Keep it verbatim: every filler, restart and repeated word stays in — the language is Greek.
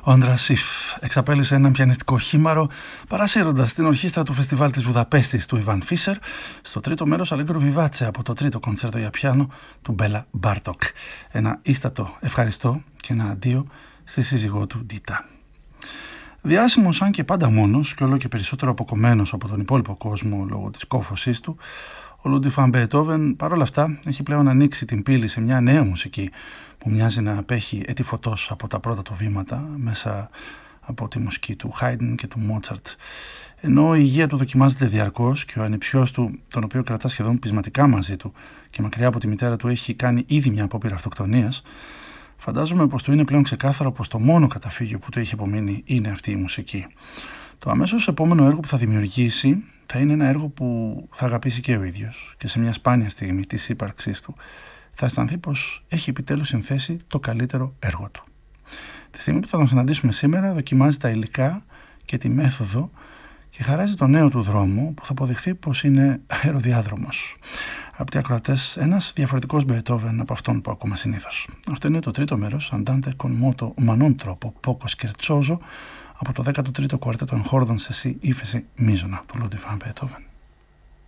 Ο Ανδρασίφ εξαπέλυσε έναν πιανιστικό χήμαρο παρασύροντας την ορχήστρα του φεστιβάλ της Βουδαπέστης του Ιβάν Φίσερ στο τρίτο μέρος Allegro Vivace από το τρίτο κοντσέρτο για πιάνο του Μπέλα Μπάρτοκ. Ένα ίστατο ευχαριστώ και ένα αντίο στη σύζυγό του Ντίτα. Διάσημος αν και πάντα μόνος και όλο και περισσότερο αποκομμένος από τον υπόλοιπο κόσμο λόγω της κόφωσής του, ο Λούντβιγκ βαν Μπεετόβεν παρόλα αυτά έχει πλέον ανοίξει την πύλη σε μια νέα μουσική που μοιάζει να απέχει έτη φωτός από τα πρώτα του βήματα μέσα από τη μουσική του Χάιντεν και του Μότσαρτ. Ενώ η υγεία του δοκιμάζεται διαρκώς και ο ανιψιός του, τον οποίο κρατά σχεδόν πεισματικά μαζί του και μακριά από τη μητέρα του, έχει κάνει ήδη μια απόπειρα αυτοκτονίας, φαντάζομαι πως του είναι πλέον ξεκάθαρο πως το μόνο καταφύγιο που του έχει απομείνει είναι αυτή η μουσική. Το αμέσως επόμενο έργο που θα δημιουργήσει θα είναι ένα έργο που θα αγαπήσει και ο ίδιος και σε μια σπάνια στιγμή της ύπαρξής του θα αισθανθεί πως έχει επιτέλους συνθέσει το καλύτερο έργο του. Τη στιγμή που θα τον συναντήσουμε σήμερα δοκιμάζει τα υλικά και τη μέθοδο και χαράζει το νέο του δρόμο που θα αποδειχθεί πως είναι αεροδιάδρομος. Αγαπητοί ακροατές, ένας διαφορετικός Μπεετόβεν από αυτόν που ακούμε συνήθως. Αυτό είναι το τρίτο μέρος, Andante con moto ma non troppo poco scherzoso, από το δέκατο τρίτο κουαρτέτο εγχόρδων σε σι ύφεση μείζωνα, του Λούντβιγκ βαν Μπεετόβεν.